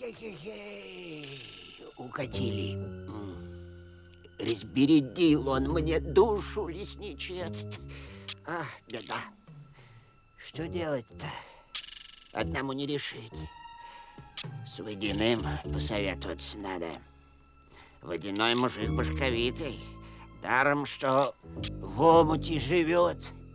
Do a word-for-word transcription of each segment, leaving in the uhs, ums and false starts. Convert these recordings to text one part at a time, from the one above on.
Хе-хе-хе. Укатили. Разбередил он мне душу, лесничий этот. А, беда. Что делать-то? Одному не решить. С Водяным посоветоваться надо. Водяной мужик башковитый. Даром, что в омуте живет.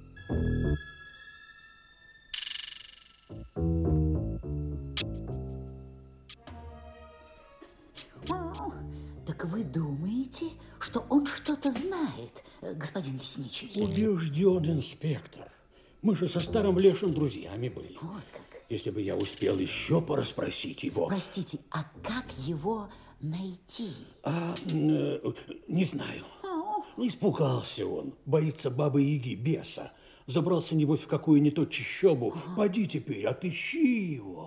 Так вы думаете, что он что-то знает, господин лесничий? Убежден, инспектор. Мы же со старым Лешим друзьями были. Вот как. Если бы я успел еще порасспросить его... Простите, а как его найти? А, э, не знаю. Ну, испугался он. Боится бабы-яги, беса. Забрался, небось, в какую не то чащобу. Поди теперь, отыщи его.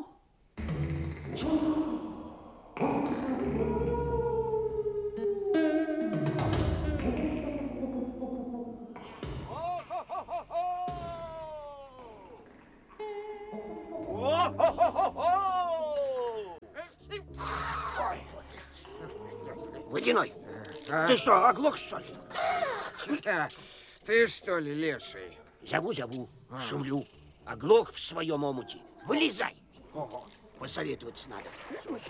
Водяной, а? Ты что, оглох, что ли? А, ты что ли, леший? Зову, зову, а. Шумлю. Оглох в своем омуте. Вылезай. Ого. Посоветоваться надо, срочно.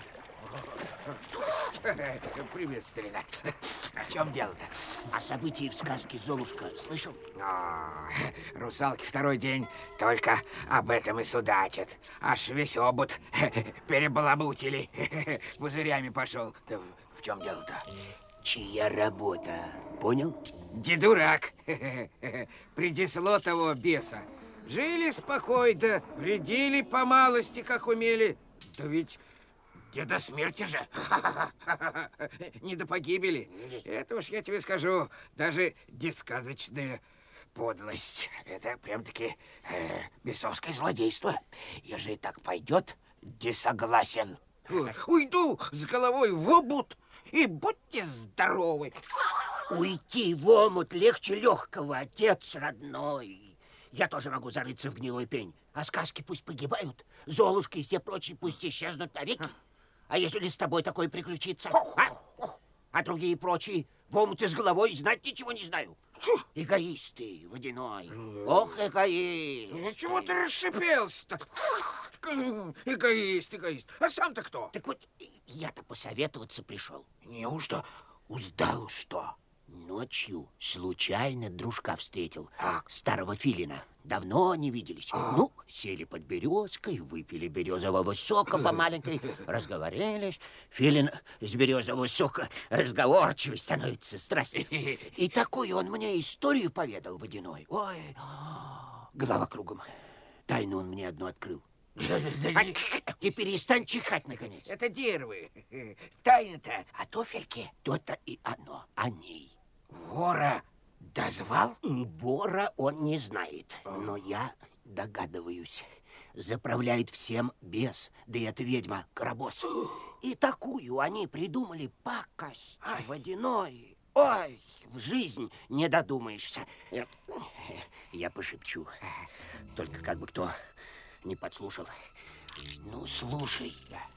Привет, старина. В чем дело-то? О событии в сказке «Золушка» слышал? О, русалки второй день только об этом и судачат. Аж весь обут перебалабутили. Пузырями пошел. Да в чем дело-то? Чья работа, понял? Дедурак. Принесло того беса. Жили спокойно, вредили по малости, как умели. Да ведь не до смерти же. Не до погибели. Это уж я тебе скажу, даже несказочная подлость. Это прям-таки э, бесовское злодейство. Ежели так пойдет, не согласен. Уйду с головой в омут и будьте здоровы. Уйти в омут легче легкого, отец родной. Я тоже могу зарыться в гнилой пень. А сказки пусть погибают, Золушка и все прочие пусть исчезнут навеки. А если с тобой такое приключится? А, а другие прочие в омуте с головой знать ничего не знаю. Эгоисты, Водяной. Ох, эгоист. Ну чего ты расшипелся-то? Эгоист, эгоист. А сам-то кто? Так вот, я-то посоветоваться пришел. Неужто узнал что? Ночью случайно дружка встретил, а? старого филина. Давно не виделись. А? Ну, сели под березкой, выпили березового сока по маленькой, разговорились. Филин с березового сока разговорчивый становится, страстно. И такую он мне историю поведал, Водяной. Ой, голова кругом. Тайну он мне одну открыл. А, ты перестань чихать, наконец. Это деревы. Тайна-то о туфельке. То-то и оно, о ней. Вора дозвал? Вора он не знает, но я догадываюсь. Заправляет всем бес, да и эта ведьма Карабос. И такую они придумали пакость, Ай. Водяной. Ой, в жизнь не додумаешься. Я, я пошепчу, только как бы кто не подслушал. Ну, слушай.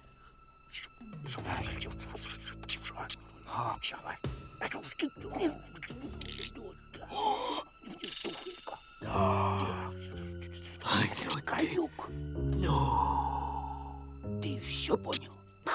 Каюк. Ну, ты все понял?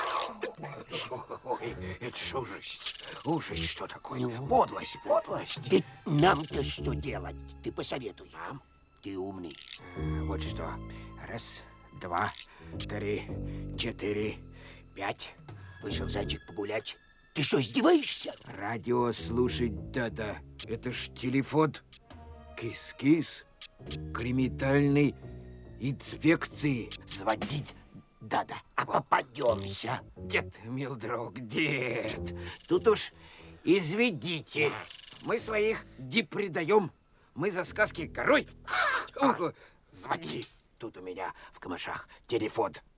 Ой, это ж ужас. Ужас, что такое? Ну, подлость, подлость. Да нам-то что делать? Ты посоветуй. Нам? Ты умный. Вот что. Раз, два, три, четыре, пять. Вышел зайчик погулять. Ты что, издеваешься? Радио слушать да-да. Это ж телефон. Кис-кис. Криминальной инспекции. Звонить да-да. А попадемся. Дед, мил друг, дед. Тут уж изведите. Мы своих не предаем. Мы за сказки горой. Звони. Тут у меня в камышах телефон.